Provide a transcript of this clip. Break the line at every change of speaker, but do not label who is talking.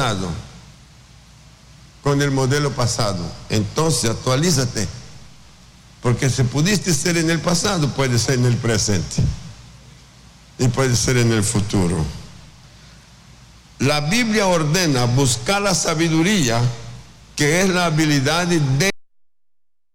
relacionado con el modelo pasado. Entonces actualízate, porque si pudiste ser en el pasado, puede ser en el presente y puede ser en el futuro. La Biblia ordena buscar la sabiduría, que es la habilidad de